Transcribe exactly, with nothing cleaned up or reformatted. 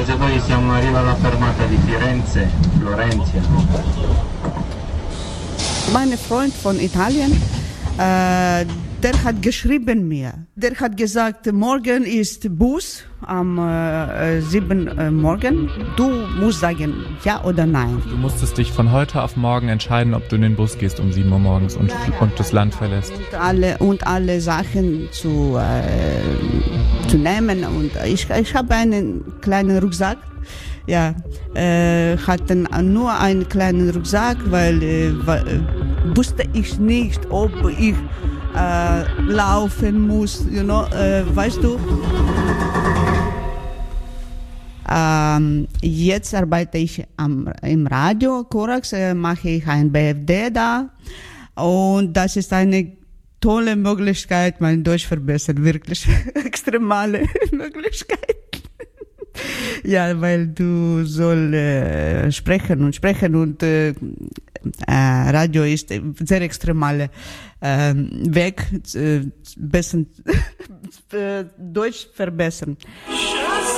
viaggiatori, siamo arriva alla fermata di Firenze, Florencia. Mein Freund von Italien, äh, der hat geschrieben mir. Der hat gesagt, morgen ist Bus am äh, sieben Uhr morgen. Du musst sagen ja oder nein. Du musstest dich von heute auf morgen entscheiden, ob du in den Bus gehst um sieben Uhr morgens und, und das Land verlässt. Und alle, und alle Sachen zu, äh, zu nehmen. Und ich, ich habe einen kleinen Rucksack. Ja, äh, hatte nur einen kleinen Rucksack, weil äh, wusste ich nicht, ob ich äh, laufen muss, you know, äh, weißt du. Ähm, jetzt arbeite ich am, im Radio, Korax, äh, mache ich ein B F D da und das ist eine tolle Möglichkeit, mein Deutsch verbessern, wirklich extremale Möglichkeit. Ja, weil du soll äh, sprechen und sprechen und äh, äh, Radio ist sehr extremale äh, Weg, äh, besser, Deutsch verbessern.